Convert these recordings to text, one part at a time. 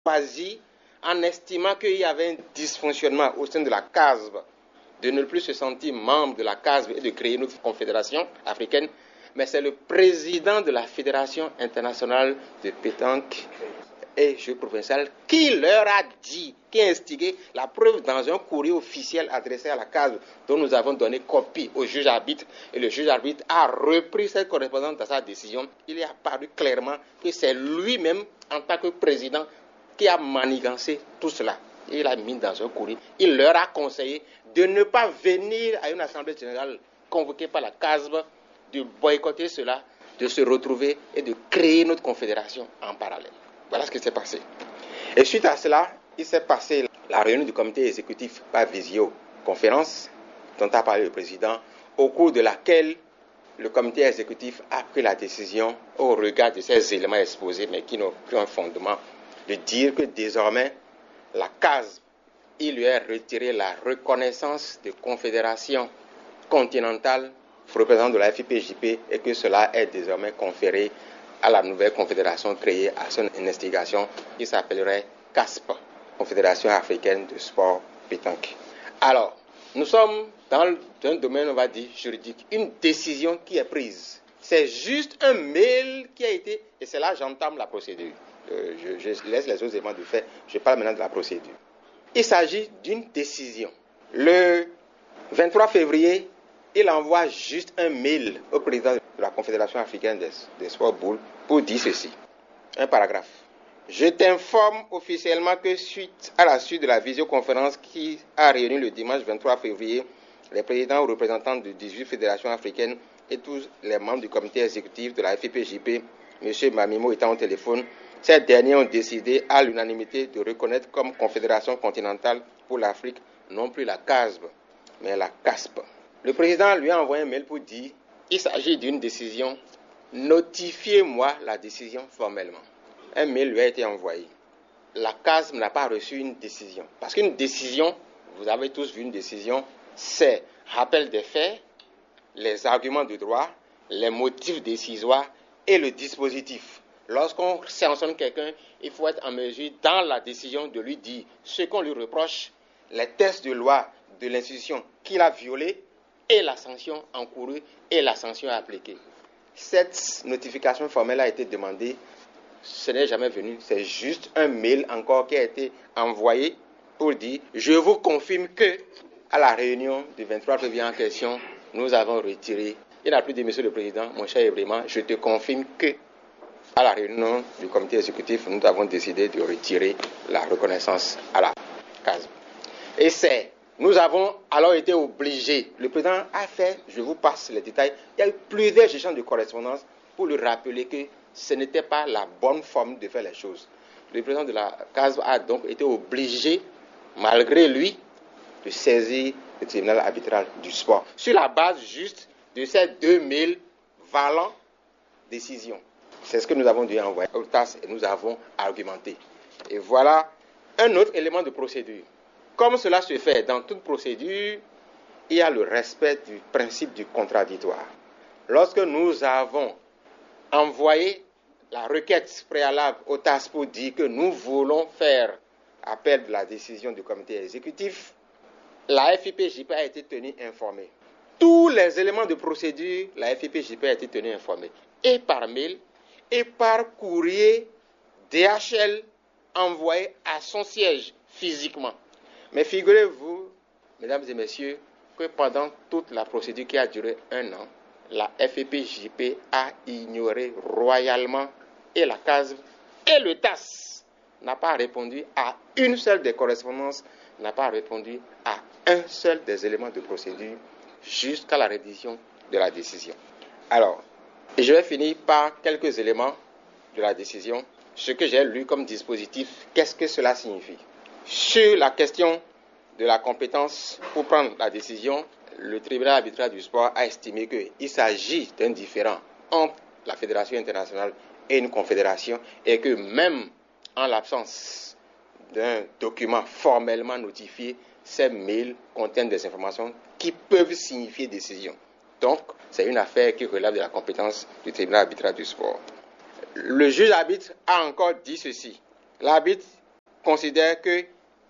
choisi, en estimant qu'il y avait un dysfonctionnement au sein de la CASB, de ne plus se sentir membre de la CASB et de créer une confédération africaine, mais c'est le président de la Fédération internationale de pétanque et jeux provinciaux qui leur a dit, qui a instigé la preuve dans un courrier officiel adressé à la CASB dont nous avons donné copie au juge arbitre, et le juge arbitre a repris cette correspondance dans sa décision. Il est apparu clairement que c'est lui-même, en tant que président, qui a manigancé tout cela. Il a mis dans un courrier. Il leur a conseillé de ne pas venir à une assemblée générale convoquée par la CASB, de boycotter cela, de se retrouver et de créer notre confédération en parallèle. Voilà ce qui s'est passé. Et suite à cela, il s'est passé la réunion du comité exécutif par visioconférence, dont a parlé le président, au cours de laquelle le comité exécutif a pris la décision, au regard de ces éléments exposés, mais qui n'ont plus un fondement, de dire que désormais, la CASB, il lui a retiré la reconnaissance de confédération continentale représentant de la FIPJP et que cela est désormais conféré à la nouvelle confédération créée à son instigation qui s'appellerait CASP, Confédération africaine de sport pétanque. Alors, nous sommes dans un domaine, on va dire, juridique, une décision qui est prise. C'est juste un mail qui a été, et c'est là j'entame la procédure. Je laisse les autres éléments du fait, je parle maintenant de la procédure. Il s'agit d'une décision. Le 23 février, il envoie juste un mail au président de la Confédération africaine des sports boules pour dire ceci. Un paragraphe. Je t'informe officiellement que à la suite de la visioconférence qui a réuni le dimanche 23 février les présidents ou représentants de 18 fédérations africaines et tous les membres du comité exécutif de la FIPJP, M. Mamimo étant au téléphone, ces derniers ont décidé à l'unanimité de reconnaître comme confédération continentale pour l'Afrique non plus la CASB, mais la CASP. Le président lui a envoyé un mail pour dire il s'agit d'une décision, notifiez-moi la décision formellement. Un mail lui a été envoyé. La CASB n'a pas reçu une décision. Parce qu'une décision, vous avez tous vu une décision, c'est rappel des faits, les arguments de droit, les motifs décisoires et le dispositif. Lorsqu'on sanctionne quelqu'un, il faut être en mesure, dans la décision, de lui dire ce qu'on lui reproche, les textes de loi de l'institution qu'il a violé et la sanction encourue et la sanction appliquée. Cette notification formelle a été demandée, ce n'est jamais venu, c'est juste un mail encore qui a été envoyé pour dire je vous confirme que à la réunion du 23 février en question, nous avons retiré. Il n'a plus dit monsieur le président, mon cher Ibrahima, je te confirme que à la réunion du comité exécutif, nous avons décidé de retirer la reconnaissance à la CASB. Et nous avons alors été obligés, le président a fait, je vous passe les détails, il y a eu plusieurs échanges de correspondance pour lui rappeler que ce n'était pas la bonne forme de faire les choses. Le président de la CASB a donc été obligé, malgré lui, de saisir le tribunal arbitral du sport, sur la base juste de ces 2000 valants décisions. C'est ce que nous avons dû envoyer au TAS et nous avons argumenté. Et voilà un autre élément de procédure. Comme cela se fait dans toute procédure, il y a le respect du principe du contradictoire. Lorsque nous avons envoyé la requête préalable au TAS pour dire que nous voulons faire appel de la décision du comité exécutif, la FIPJP a été tenue informée. Tous les éléments de procédure, la FIPJP a été tenue informée. Et par mail, et par courrier DHL envoyé à son siège physiquement. Mais figurez-vous, mesdames et messieurs, que pendant toute la procédure qui a duré 1 an, la FIPJP a ignoré royalement et la CASB et le TAS n'a pas répondu à une seule des correspondances, n'a pas répondu à un seul des éléments de procédure jusqu'à la révision de la décision. Alors, et je vais finir par quelques éléments de la décision, ce que j'ai lu comme dispositif, qu'est-ce que cela signifie. Sur la question de la compétence pour prendre la décision, le tribunal arbitral du sport a estimé qu'il s'agit d'un différend entre la Fédération internationale et une confédération et que même en l'absence d'un document formellement notifié, ces mails contiennent des informations qui peuvent signifier décision. Donc, c'est une affaire qui relève de la compétence du tribunal arbitral du sport. Le juge arbitre a encore dit ceci. L'arbitre considère que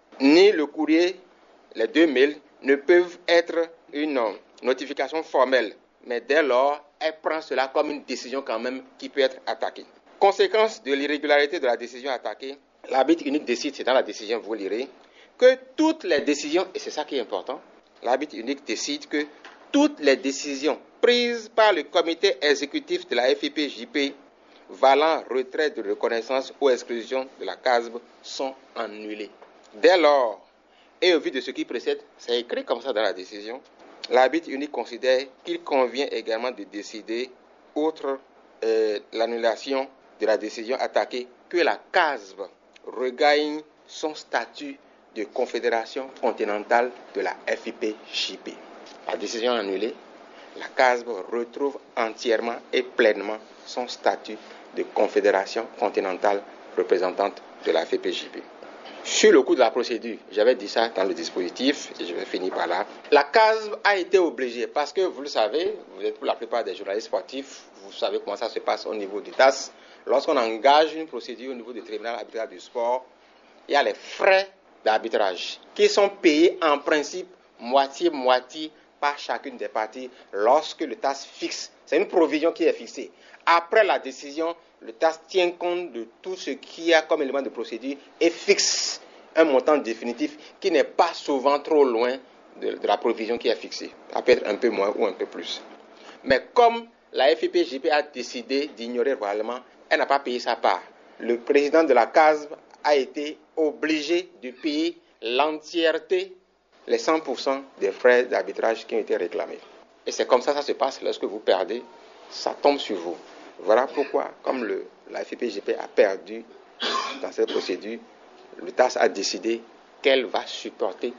ni le courrier, les 2 mails ne peuvent être une notification formelle, mais dès lors, elle prend cela comme une décision quand même qui peut être attaquée. Conséquence de l'irrégularité de la décision attaquée, l'arbitre unique décide, c'est dans la décision, vous lirez, que toutes les décisions, et c'est ça qui est important, l'arbitre unique décide que toutes les décisions prises par le comité exécutif de la FIP-JP valant retrait de reconnaissance ou exclusion de la CASB sont annulées. Dès lors, et au vu de ce qui précède, c'est écrit comme ça dans la décision, l'arbitre unique considère qu'il convient également de décider, outre l'annulation de la décision attaquée, que la CASB regagne son statut de confédération continentale de la FIP-JP. La décision annulée, la CASB retrouve entièrement et pleinement son statut de confédération continentale représentante de la FIP-JP. Sur le cours de la procédure, j'avais dit ça dans le dispositif et je vais finir par là. La CASB a été obligée, parce que vous le savez, vous êtes pour la plupart des journalistes sportifs, vous savez comment ça se passe au niveau du TAS. Lorsqu'on engage une procédure au niveau du tribunal arbitral du sport, il y a les frais d'arbitrage qui sont payés en principe moitié-moitié par chacune des parties lorsque le TAS fixe. C'est une provision qui est fixée. Après la décision, le TAS tient compte de tout ce qu'il y a comme élément de procédure et fixe un montant définitif qui n'est pas souvent trop loin de la provision qui est fixée. Ça peut être un peu moins ou un peu plus. Mais comme la FIP-JP a décidé d'ignorer royalement, elle n'a pas payé sa part. Le président de la CASB a été obligé de payer l'entièreté, les 100% des frais d'arbitrage qui ont été réclamés. Et c'est comme ça que ça se passe lorsque vous perdez, ça tombe sur vous. Voilà pourquoi, comme la FIP-JP a perdu dans cette procédure, le TAS a décidé qu'elle va supporter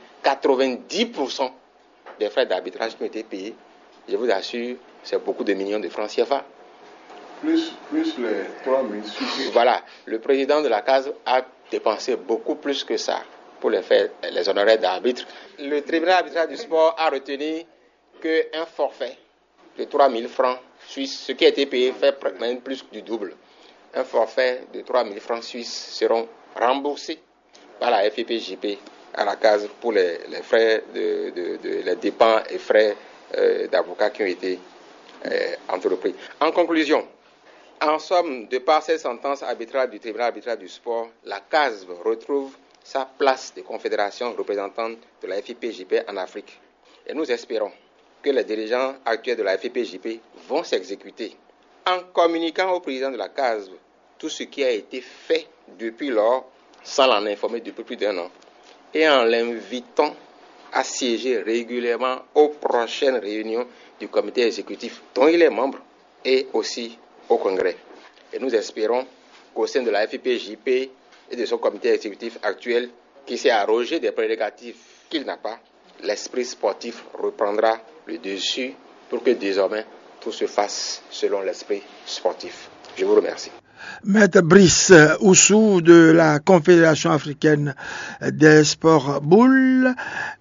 90% des frais d'arbitrage qui ont été payés. Je vous assure, c'est beaucoup de millions de francs CFA. Plus les 3 000. Voilà, le président de la CASB a dépensé beaucoup plus que ça pour les honoraires d'arbitre. Le tribunal arbitral du sport a retenu qu'un forfait de 3 000 francs suisses, ce qui a été payé fait même plus du double. Un forfait de 3 000 francs suisses seront remboursés par la FIP-JP à la CASB pour les frais les dépenses et frais d'avocats qui ont été entrepris. En conclusion, en somme, de par cette sentence arbitrale du tribunal arbitral du sport, la CASB retrouve sa place de confédération représentante de la FIP-JP en Afrique. Et nous espérons que les dirigeants actuels de la FIP-JP vont s'exécuter en communiquant au président de la CASB tout ce qui a été fait depuis lors, sans l'en informer depuis plus d'1 an, et en l'invitant à siéger régulièrement aux prochaines réunions du comité exécutif dont il est membre et aussi au Congrès. Et nous espérons qu'au sein de la FIP-JP et de son comité exécutif actuel, qui s'est arrogé des prérogatives qu'il n'a pas, l'esprit sportif reprendra le dessus pour que désormais tout se fasse selon l'esprit sportif. Je vous remercie. Maître Brice Oussou de la Confédération africaine des sports boules.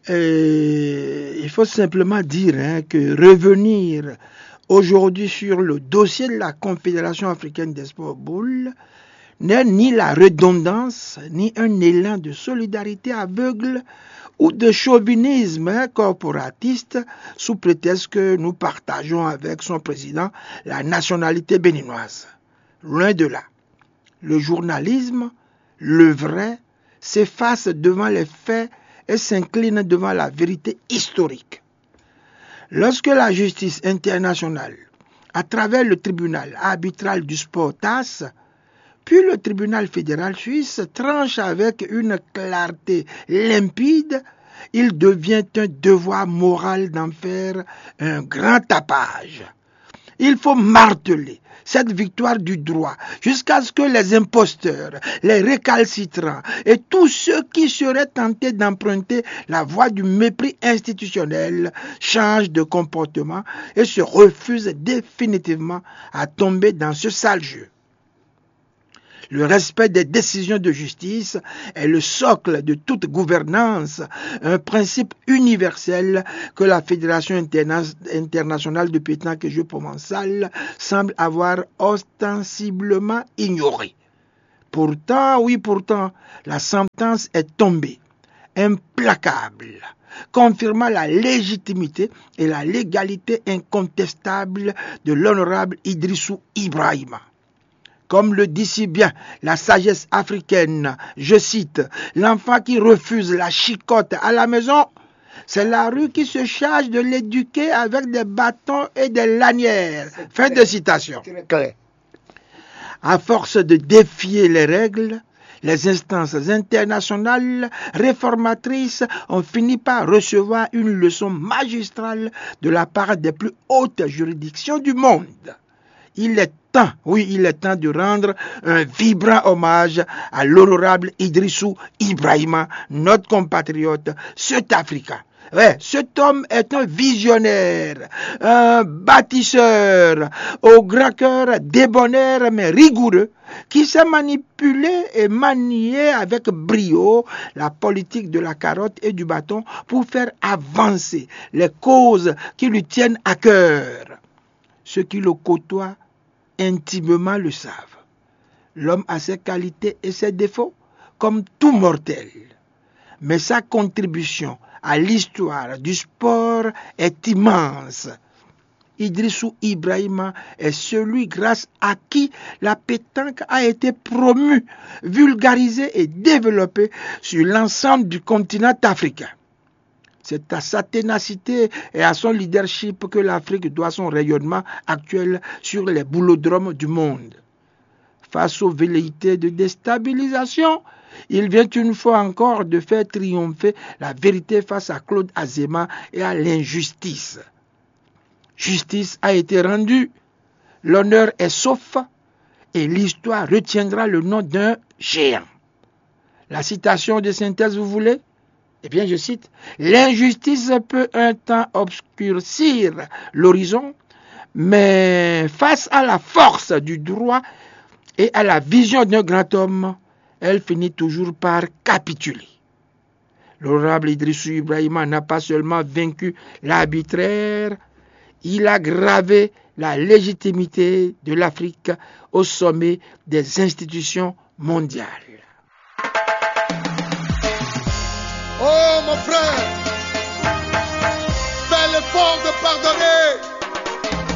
Il faut simplement dire que revenir aujourd'hui sur le dossier de la Confédération africaine des sports boules n'est ni la redondance, ni un élan de solidarité aveugle ou de chauvinisme corporatiste sous prétexte que nous partageons avec son président la nationalité béninoise. Loin de là. Le journalisme, le vrai, s'efface devant les faits et s'incline devant la vérité historique. Lorsque la justice internationale, à travers le tribunal arbitral du sport TAS, puis le tribunal fédéral suisse tranche avec une clarté limpide, il devient un devoir moral d'en faire un grand tapage. Il faut marteler cette victoire du droit jusqu'à ce que les imposteurs, les récalcitrants et tous ceux qui seraient tentés d'emprunter la voie du mépris institutionnel changent de comportement et se refusent définitivement à tomber dans ce sale jeu. Le respect des décisions de justice est le socle de toute gouvernance, un principe universel que la Fédération internationale de pétanque et jeux provençal semble avoir ostensiblement ignoré. Pourtant, oui, pourtant, la sentence est tombée, implacable, confirmant la légitimité et la légalité incontestable de l'honorable Idrissou Ibrahima. Comme le dit si bien la sagesse africaine, je cite, « L'enfant qui refuse la chicotte à la maison, c'est la rue qui se charge de l'éduquer avec des bâtons et des lanières. » Fin de citation. Très clair. À force de défier les règles, les instances internationales réformatrices ont fini par recevoir une leçon magistrale de la part des plus hautes juridictions du monde. Il est temps, oui, il est temps de rendre un vibrant hommage à l'honorable Idrissou Ibrahima, notre compatriote sud-africain. Ouais, cet homme est un visionnaire, un bâtisseur, au grand cœur débonnaire mais rigoureux, qui sait manipuler et manier avec brio la politique de la carotte et du bâton pour faire avancer les causes qui lui tiennent à cœur. Ceux qui le côtoient intimement le savent. L'homme a ses qualités et ses défauts, comme tout mortel. Mais sa contribution à l'histoire du sport est immense. Idrissou Ibrahima est celui grâce à qui la pétanque a été promue, vulgarisée et développée sur l'ensemble du continent africain. C'est à sa ténacité et à son leadership que l'Afrique doit son rayonnement actuel sur les boulodromes du monde. Face aux velléités de déstabilisation, il vient une fois encore de faire triompher la vérité face à Claude Azéma et à l'injustice. Justice a été rendue, l'honneur est sauf et l'histoire retiendra le nom d'un géant. La citation de synthèse, vous voulez ? Eh bien, je cite, « L'injustice peut un temps obscurcir l'horizon, mais face à la force du droit et à la vision d'un grand homme, elle finit toujours par capituler. » L'honorable Idrissou Ibrahima n'a pas seulement vaincu l'arbitraire, il a gravé la légitimité de l'Afrique au sommet des institutions mondiales. Oh mon frère,